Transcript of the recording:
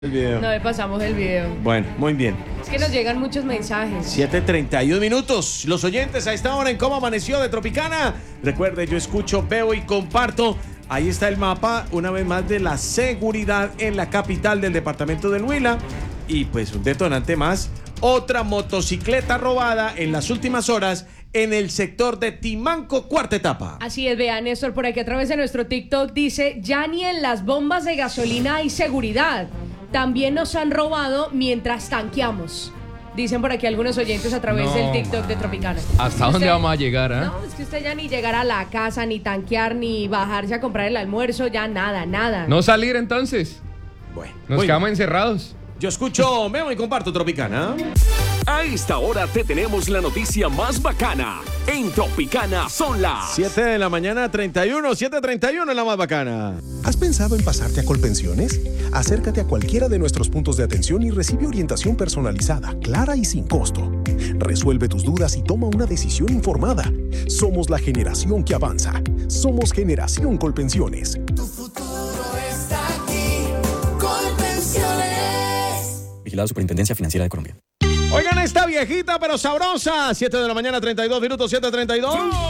El video. No le pasamos el video. Bueno, muy bien. Es que nos llegan muchos mensajes. 7:31 minutos. Los oyentes a esta hora en Cómo Amaneció de Tropicana. Recuerde, yo escucho, veo y comparto. Ahí está el mapa, una vez más, de la seguridad en la capital del departamento del Huila. Y pues un detonante más. Otra motocicleta robada en las últimas horas en el sector de Timanco, cuarta etapa. Así es, vea, Néstor, por aquí a través de nuestro TikTok dice: ya ni en las bombas de gasolina hay seguridad. También nos han robado mientras tanqueamos. Dicen por aquí algunos oyentes a través del TikTok de Tropicana. ¿Hasta dónde vamos a llegar, eh? No, es que usted ya ni llegar a la casa, ni tanquear, ni bajarse a comprar el almuerzo, ya nada, nada. ¿No salir entonces? Bueno, Nos muy quedamos bien. encerrados. Yo escucho, veo y comparto Tropicana. A esta hora te tenemos la noticia más bacana. En Tropicana son las 7 de la mañana, 7:31 es la más bacana. ¿Has pensado en pasarte a Colpensiones? Acércate a cualquiera de nuestros puntos de atención y recibe orientación personalizada, clara y sin costo. Resuelve tus dudas y toma una decisión informada. Somos la generación que avanza. Somos Generación Colpensiones. Tu futuro está aquí, Colpensiones. Vigilado Superintendencia Financiera de Colombia. Oigan esta viejita pero sabrosa. 7 de la mañana, 32 minutos, 7:32.